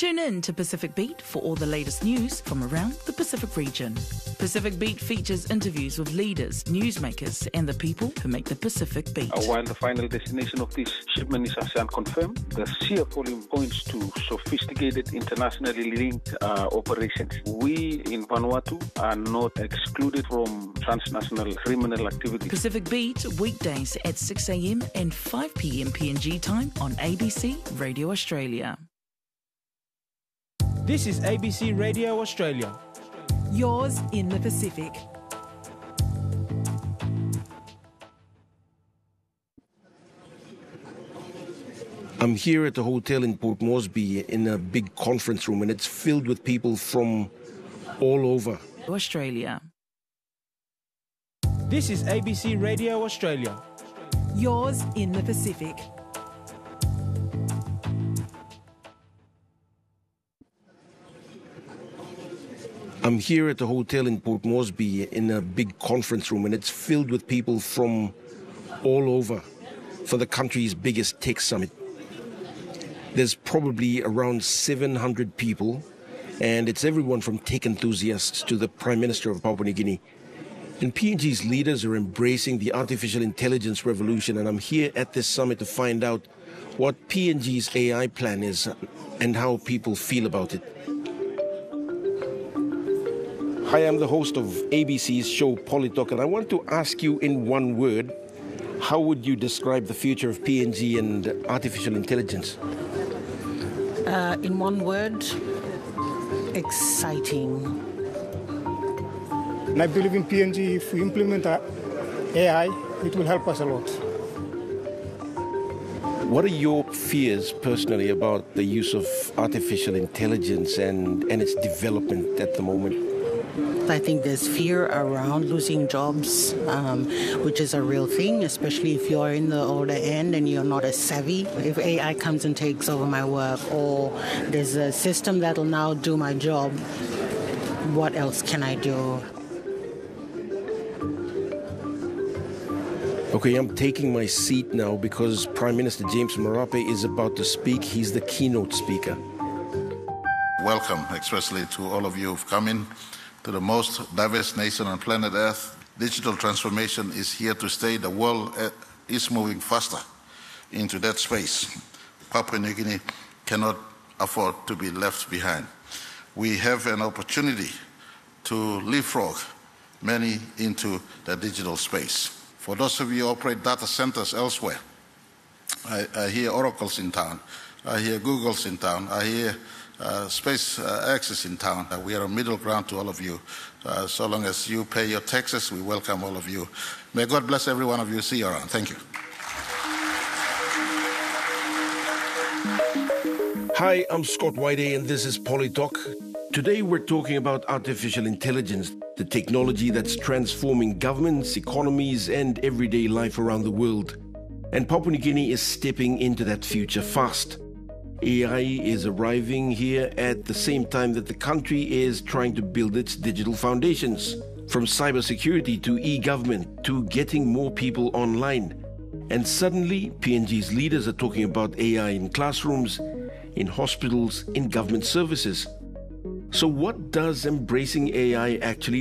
Tune in to Pacific Beat for all the latest news from around the Pacific region. Pacific Beat features interviews with leaders, newsmakers, and the people who make the Pacific Beat. While the final destination of this shipment is unconfirmed, the sheer volume points to sophisticated, internationally linked operations. We in Vanuatu are not excluded from transnational criminal activity. Pacific Beat, weekdays at 6 a.m. and 5 p.m. PNG time on ABC Radio Australia. This is ABC Radio Australia. Yours in the Pacific. I'm here at the hotel in Port Moresby in a big conference room, and it's filled with people from all over Australia. This is ABC Radio Australia. Yours in the Pacific. I'm here at the hotel in Port Moresby in a big conference room, and it's filled with people from all over for the country's biggest tech summit. There's probably around 700 people, and it's everyone from tech enthusiasts to the Prime Minister of Papua New Guinea. And PNG's leaders are embracing the artificial intelligence revolution, and I'm here at this summit to find out what PNG's AI plan is and how people feel about it. Hi, I'm the host of ABC's show Polytalk, and I want to ask you in one word, how would you describe the future of PNG and artificial intelligence? In one word, exciting. And I believe in PNG, if we implement AI, it will help us a lot. What are your fears personally about the use of artificial intelligence and its development at the moment? I think there's fear around losing jobs, which is a real thing, especially if you're in the older end and you're not as savvy. If AI comes and takes over my work, or there's a system that'll now do my job, what else can I do? Okay, I'm taking my seat now because Prime Minister James Marape is about to speak. He's the keynote speaker. Welcome, especially to all of you who've come in to the most diverse nation on planet Earth. Digital transformation is here to stay. The world is moving faster into that space. Papua New Guinea cannot afford to be left behind. We have an opportunity to leapfrog many into the digital space. For those of you who operate data centers elsewhere, I hear Oracle's in town, I hear Google's in town, I hear SpaceX is in town. We are a middle ground to all of you. So long as you pay your taxes, we welcome all of you. May God bless every one of you. See you around. Thank you. Hi, I'm Scott Whitey, and this is Polytalk. Today we're talking about artificial intelligence, the technology that's transforming governments, economies, and everyday life around the world. And Papua New Guinea is stepping into that future fast. AI is arriving here at the same time that the country is trying to build its digital foundations, from cybersecurity to e-government to getting more people online. And suddenly, PNG's leaders are talking about AI in classrooms, in hospitals, in government services. So what does embracing AI actually